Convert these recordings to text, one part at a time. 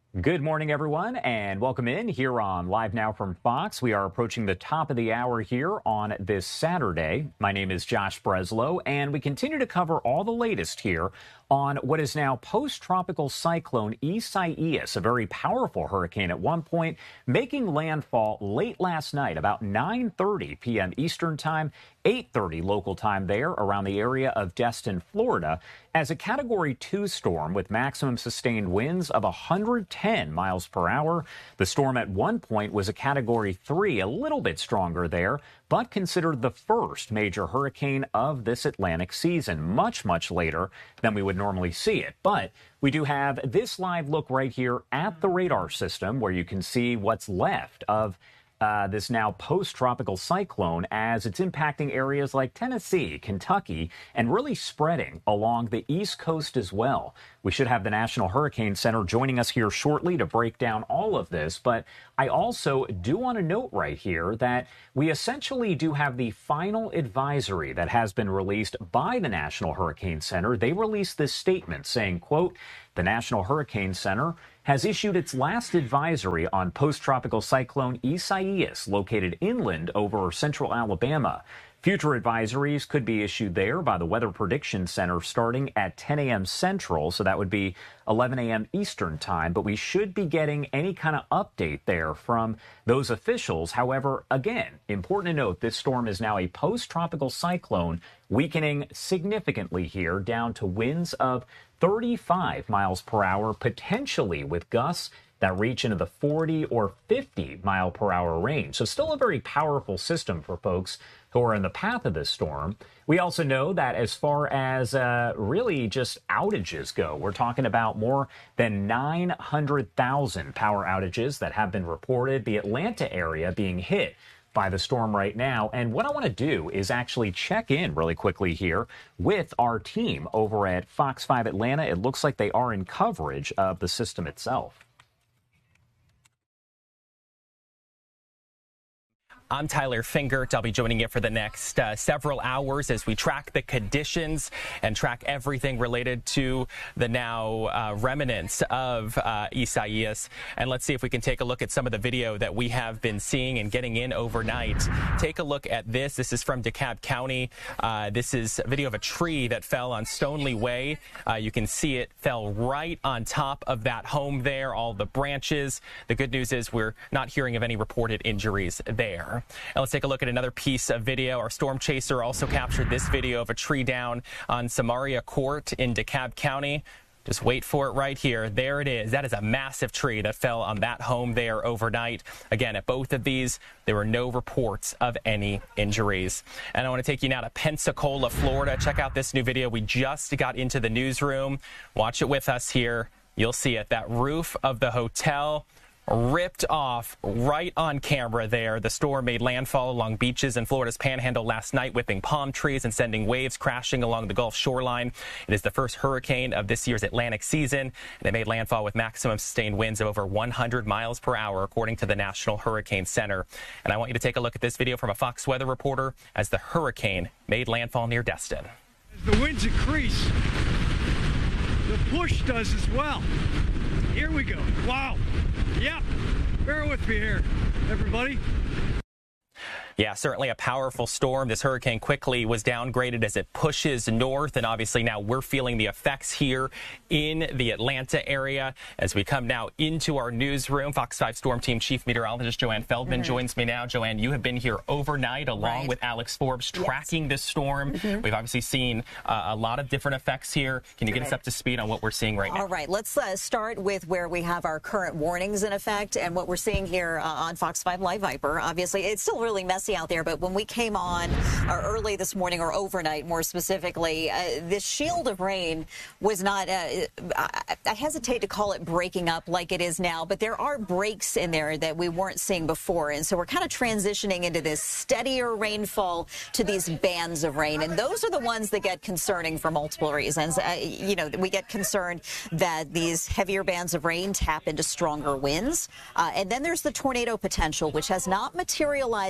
Good morning, everyone, and welcome in here on Live Now from Fox. We are approaching the top of the hour here on this Saturday. My name is Josh Breslow, and we continue to cover all the latest here on what is now post-tropical cyclone Isaias, a very powerful hurricane at one point, making landfall late last night, about 9:30 p.m. Eastern Time, 8:30 local time there around the area of Destin, Florida, as a Category 2 storm with maximum sustained winds of 110 miles per hour. The storm at one point was a Category 3, a little bit stronger there, but considered the first major hurricane of this Atlantic season, much later than we would normally see it. But we do have this live look right here at the radar system where you can see what's left of this now post-tropical cyclone as it's impacting areas like Tennessee, Kentucky, and really spreading along the East Coast as well. We should have the National Hurricane Center joining us here shortly to break down all of this, but I also do want to note right here that we essentially do have the final advisory that has been released by the National Hurricane Center. They released this statement saying, quote, "The National Hurricane Center has issued its last advisory on post-tropical cyclone Isaias located inland over central Alabama. Future advisories could be issued there by the Weather Prediction Center starting at 10 a.m. Central, so that would be 11 a.m. Eastern Time, but we should be getting any kind of update there from those officials. However, again, important to note, this storm is now a post-tropical cyclone, weakening significantly here down to winds of 35 miles per hour, potentially with gusts that reach into the 40 or 50 mile per hour range. So still a very powerful system for folks who are in the path of this storm. We also know that as far as really just outages go, we're talking about more than 900,000 power outages that have been reported. The Atlanta area being hit by the storm right now. And what I want to do is actually check in really quickly here with our team over at Fox 5 Atlanta. It looks like they are in coverage of the system itself. I'm Tyler Fingert. I'll be joining you for the next several hours as we track the conditions and track everything related to the now remnants of Isaias. And let's see if we can take a look at some of the video that we have been seeing and getting in overnight. Take a look at this. This is from DeKalb County. This is a video of a tree that fell on Stoneleigh Way. You can see it fell right on top of that home there, all the branches. The good news is we're not hearing of any reported injuries there. And let's take a look at another piece of video. Our storm chaser also captured this video of a tree down on Samaria Court in DeKalb County. Just wait for it right here. There it is. That is a massive tree that fell on that home there overnight. Again, at both of these, there were no reports of any injuries. And I want to take you now to Pensacola, Florida. Check out this new video. We just got into the newsroom. Watch it with us here. You'll see it. That roof of the hotel ripped off right on camera there. The storm made landfall along beaches in Florida's Panhandle last night, whipping palm trees and sending waves crashing along the Gulf shoreline. It is the first hurricane of this year's Atlantic season, and it made landfall with maximum sustained winds of over 100 miles per hour, according to the National Hurricane Center. And I want you to take a look at this video from a Fox weather reporter as the hurricane made landfall near Destin. As the winds increase, the push does as well. Here we go. Wow. Yeah, bear with me here, everybody. Yeah, certainly a powerful storm. This hurricane quickly was downgraded as it pushes north, and obviously now we're feeling the effects here in the Atlanta area. As we come now into our newsroom, Fox 5 Storm Team Chief Meteorologist Joanne Feldman joins me now. Joanne, you have been here overnight along with Alex Forbes tracking this storm. We've obviously seen a lot of different effects here. Can you get us up to speed on what we're seeing right now? All right, let's start with where we have our current warnings in effect and what we're seeing here on Fox 5 Live Viper. Obviously, it's still really messy out there, but when we came on early this morning, or overnight more specifically, this shield of rain was not, I hesitate to call it breaking up like it is now, but there are breaks in there that we weren't seeing before. And so we're kind of transitioning into this steadier rainfall to these bands of rain. And those are the ones that get concerning for multiple reasons. You know, we get concerned that these heavier bands of rain tap into stronger winds. And then there's the tornado potential, which has not materialized yet.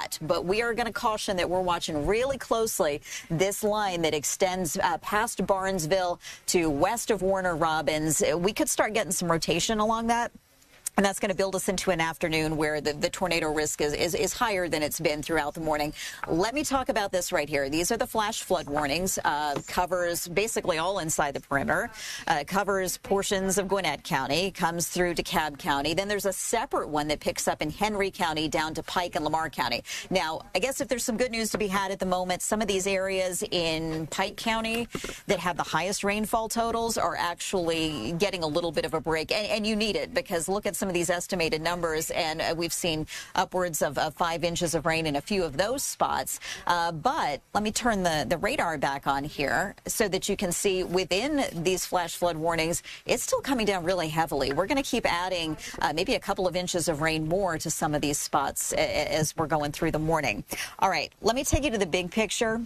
not. But we are going to caution that we're watching really closely this line that extends past Barnesville to west of Warner Robins. We could start getting some rotation along that. And that's going to build us into an afternoon where the tornado risk is higher than it's been throughout the morning. Let me talk about this right here. These are the flash flood warnings. Covers basically all inside the perimeter. Covers portions of Gwinnett County. Comes through DeKalb County. Then there's a separate one that picks up in Henry County down to Pike and Lamar County. Now, I guess if there's some good news to be had at the moment, some of these areas in Pike County that have the highest rainfall totals are actually getting a little bit of a break. And you need it, because look at some of these estimated numbers, and we've seen upwards of 5 inches of rain in a few of those spots. But let me turn the radar back on here so that you can see within these flash flood warnings, it's still coming down really heavily. We're going to keep adding maybe a couple of inches of rain more to some of these spots as we're going through the morning. All right, let me take you to the big picture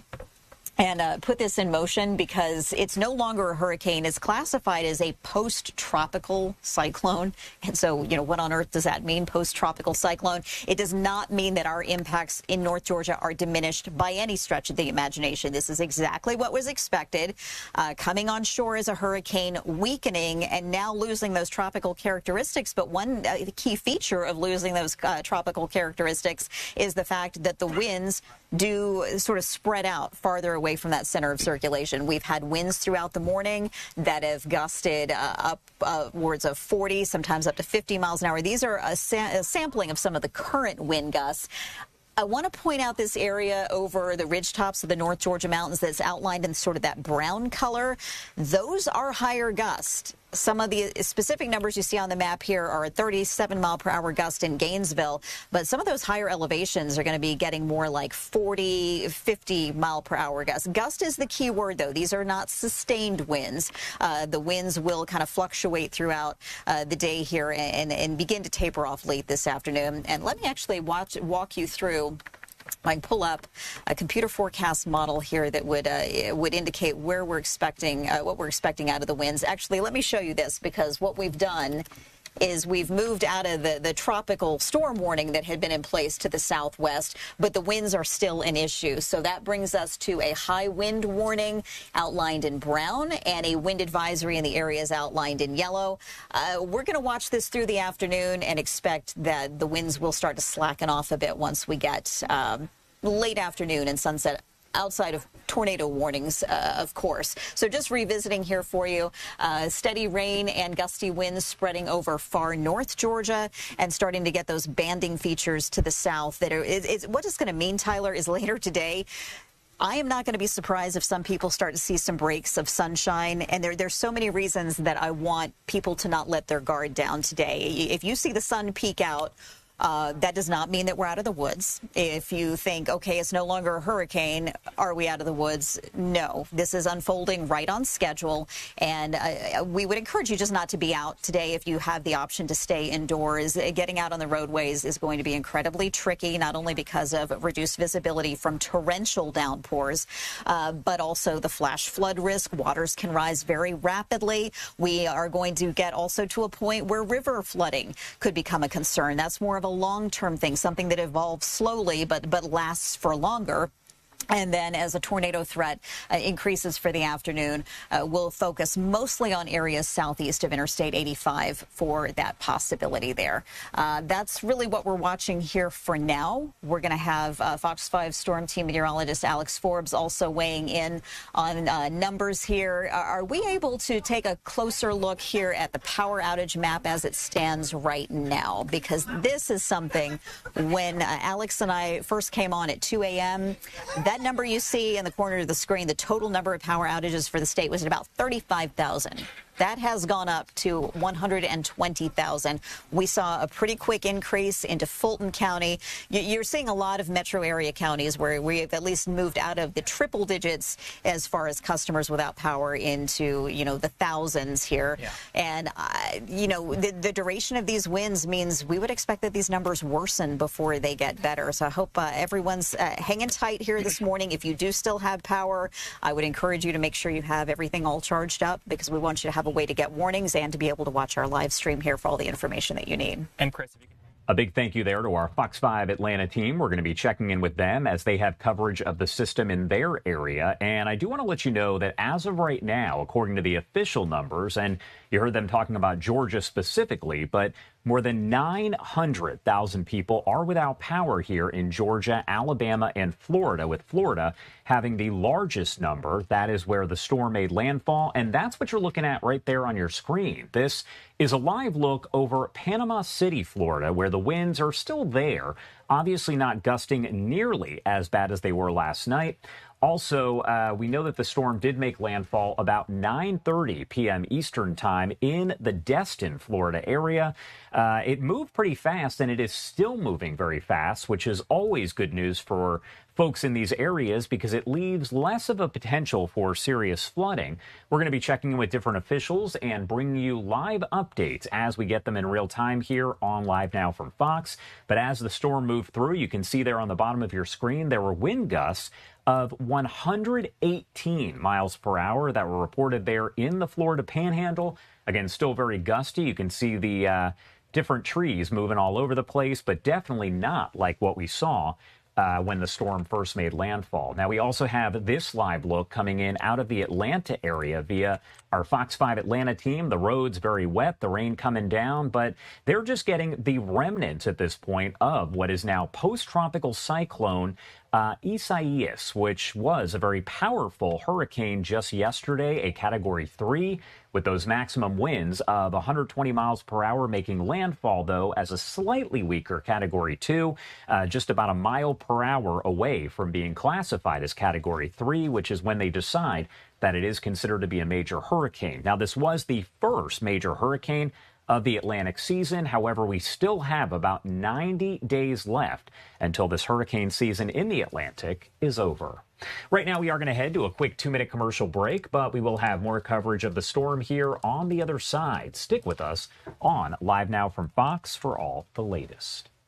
and put this in motion, because it's no longer a hurricane. It's classified as a post-tropical cyclone. And so, what on earth does that mean, post-tropical cyclone? It does not mean that our impacts in North Georgia are diminished by any stretch of the imagination. This is exactly what was expected. Coming on shore as a hurricane, weakening, and now losing those tropical characteristics. But one key feature of losing those tropical characteristics is the fact that the winds do sort of spread out farther away from that center of circulation. We've had winds throughout the morning that have gusted upwards of 40, sometimes up to 50 miles an hour. These are a sampling of some of the current wind gusts. I want to point out this area over the ridge tops of the North Georgia mountains that's outlined in sort of that brown color. Those are higher gusts. Some of the specific numbers you see on the map here are a 37-mile-per-hour gust in Gainesville, but some of those higher elevations are going to be getting more like 40, 50-mile-per-hour gusts. Gust is the key word, though. These are not sustained winds. The winds will kind of fluctuate throughout the day here and begin to taper off late this afternoon. And let me actually walk you through. I can pull up a computer forecast model here that would indicate where we're expecting what we're expecting out of the winds. Actually, let me show you this, because what we've done is we've moved out of the tropical storm warning that had been in place to the southwest, but the winds are still an issue. So that brings us to a high wind warning outlined in brown and a wind advisory in the areas outlined in yellow. We're going to watch this through the afternoon and expect that the winds will start to slacken off a bit once we get late afternoon and sunset, outside of tornado warnings, of course. So just revisiting here for you, steady rain and gusty winds spreading over far north Georgia and starting to get those banding features to the south. That are, what it's going to mean, Tyler, is later today, I am not going to be surprised if some people start to see some breaks of sunshine. And there's so many reasons that I want people to not let their guard down today. If you see the sun peek out, that does not mean that we're out of the woods. If you think, okay, it's no longer a hurricane, are we out of the woods? No, this is unfolding right on schedule. And we would encourage you just not to be out today if you have the option to stay indoors. Getting out on the roadways is going to be incredibly tricky, not only because of reduced visibility from torrential downpours, but also the flash flood risk. Waters can rise very rapidly. We are going to get also to a point where river flooding could become a concern. That's more of a long-term thing, something that evolves slowly but lasts for longer. And then as a tornado threat increases for the afternoon, we'll focus mostly on areas southeast of Interstate 85 for that possibility there. That's really what we're watching here for now. We're going to have Fox 5 Storm Team meteorologist Alex Forbes also weighing in on numbers here. Are we able to take a closer look here at the power outage map as it stands right now? Because this is something, when Alex and I first came on at 2 a.m., that number you see in the corner of the screen, the total number of power outages for the state was at about 35,000. That has gone up to 120,000. We saw a pretty quick increase into Fulton County. You're seeing a lot of metro area counties where we've at least moved out of the triple digits as far as customers without power into, the thousands here. Yeah. And, the duration of these winds means we would expect that these numbers worsen before they get better. So I hope everyone's hanging tight here this morning. If you do still have power, I would encourage you to make sure you have everything all charged up, because we want you to have a way to get warnings and to be able to watch our live stream here for all the information that you need. And Chris, if you can A big thank you there to our Fox 5 Atlanta team. We're going to be checking in with them as they have coverage of the system in their area. And I do want to let you know that as of right now, according to the official numbers, and you heard them talking about Georgia specifically, but more than 900,000 people are without power here in Georgia, Alabama, and Florida, with Florida having the largest number. That is where the storm made landfall, and that's what you're looking at right there on your screen. This is a live look over Panama City, Florida, where the winds are still there, obviously not gusting nearly as bad as they were last night. Also, we know that the storm did make landfall about 9:30 p.m. Eastern time in the Destin, Florida area. It moved pretty fast, and it is still moving very fast, which is always good news for folks in these areas because it leaves less of a potential for serious flooding. We're going to be checking in with different officials and bringing you live updates as we get them in real time here on Live Now from Fox. But as the storm moved through, you can see there on the bottom of your screen, there were wind gusts of 118 miles per hour that were reported there in the Florida Panhandle. Again, still very gusty. You can see the different trees moving all over the place, but definitely not like what we saw when the storm first made landfall. Now, we also have this live look coming in out of the Atlanta area via our Fox 5 Atlanta team. The road's very wet, the rain coming down, but they're just getting the remnants at this point of what is now post-tropical cyclone Isaias, which was a very powerful hurricane just yesterday, a Category 3, with those maximum winds of 120 miles per hour, making landfall, though, as a slightly weaker Category 2, just about a mile per hour away from being classified as Category 3, which is when they decide that it is considered to be a major hurricane. Now, this was the first major hurricane of the Atlantic season. However, we still have about 90 days left until this hurricane season in the Atlantic is over. Right now, we are going to head to a quick 2-minute commercial break, but we will have more coverage of the storm here on the other side. Stick with us on Live Now from Fox for all the latest.